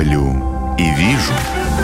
Сплю и вижу.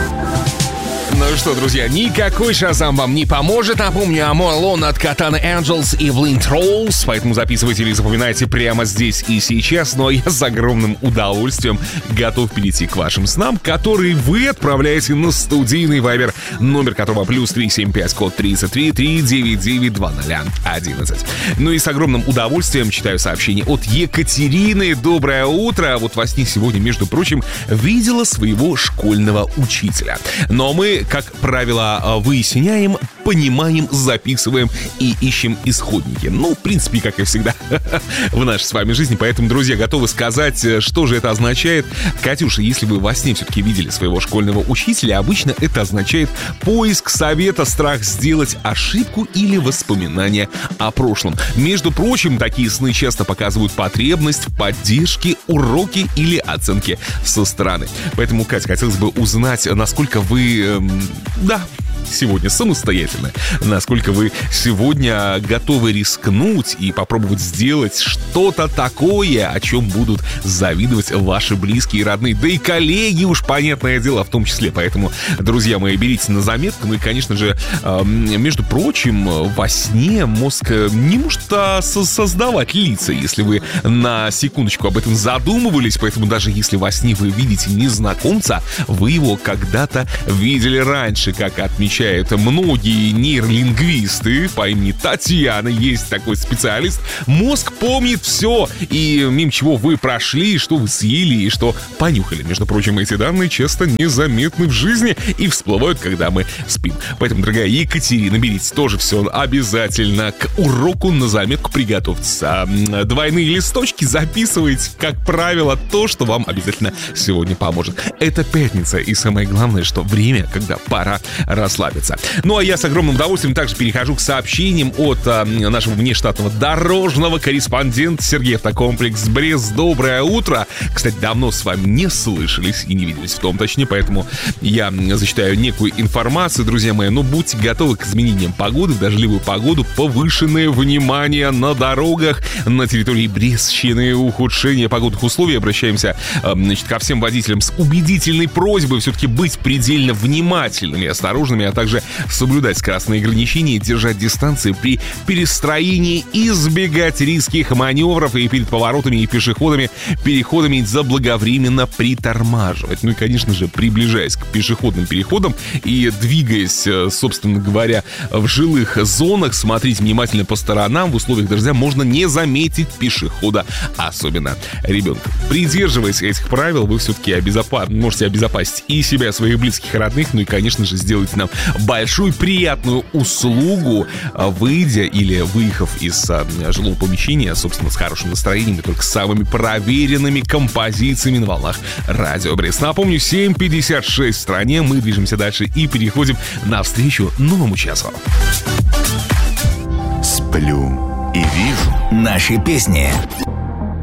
Ну что, друзья, никакой Шазам вам не поможет. Напомню, More Alone от Katana Angels и Blind Trolls. Поэтому записывайте или запоминайте прямо здесь и сейчас. Но я с огромным удовольствием готов перейти к вашим снам, которые вы отправляете на студийный вайбер, номер которого +375, код 33 399 2011. Ну и с огромным удовольствием читаю сообщение от Екатерины. Доброе утро. Вот во сне сегодня, между прочим, видела своего школьного учителя. Но мы, как правило, выясняем, понимаем, записываем и ищем исходники. Ну, в принципе, как и всегда в нашей с вами жизни. Поэтому, друзья, готовы сказать, что же это означает. Катюша, если вы во сне все-таки видели своего школьного учителя, обычно это означает поиск совета, страх сделать ошибку или воспоминания о прошлом. Между прочим, такие сны часто показывают потребность в поддержке, уроки или оценки со стороны. Поэтому, Катя, хотелось бы узнать, насколько вы... сегодня самостоятельно. Насколько вы сегодня готовы рискнуть и попробовать сделать что-то такое, о чем будут завидовать ваши близкие и родные, да и коллеги, уж понятное дело, в том числе. Поэтому, друзья мои, берите на заметку. Ну и, конечно же, между прочим, во сне мозг не может создавать лица, если вы на секундочку об этом задумывались. Поэтому даже если во сне вы видите незнакомца, вы его когда-то видели раньше, как отмечают многие нейролингвисты по имени Татьяна, есть такой специалист. Мозг помнит все, и мимо чего вы прошли, что вы съели и что понюхали. Между прочим, эти данные часто незаметны в жизни и всплывают, когда мы спим. Поэтому, дорогая Екатерина, берите тоже все обязательно к уроку на заметку, приготовьтесь. Двойные листочки записывайте, как правило, то, что вам обязательно сегодня поможет. Это пятница, и самое главное, что время, когда пора расслабиться. Ну а я с огромным удовольствием также перехожу к сообщениям от нашего внештатного дорожного корреспондента Сергея Автокомплекс Брест. Доброе утро. Кстати, давно с вами не слышались и не виделись в том точнее, поэтому я зачитаю некую информацию, друзья мои. Но будьте готовы к изменениям погоды, в дождливую погоду, повышенное внимание на дорогах на территории Брестщины, ухудшение погодных условий. Обращаемся, ко всем водителям с убедительной просьбой все-таки быть предельно внимательными, осторожными, а также соблюдать скоростные ограничения, держать дистанции при перестроении, избегать резких маневров и перед поворотами и пешеходами, переходами заблаговременно притормаживать. Ну и, конечно же, приближаясь к пешеходным переходам и двигаясь, собственно говоря, в жилых зонах, смотрите внимательно по сторонам. В условиях дождя можно не заметить пешехода, особенно ребенка. Придерживаясь этих правил, вы все-таки можете обезопасить и себя, своих близких и родных, ну и, конечно же, сделайте нам большую приятную услугу, выйдя или выехав из жилого помещения, собственно, с хорошим настроением и только с самыми проверенными композициями на волнах Радио Брест. Напомню, 7:56 в стране. Мы движемся дальше и переходим навстречу новому часу. Сплю и вижу. Наши песни.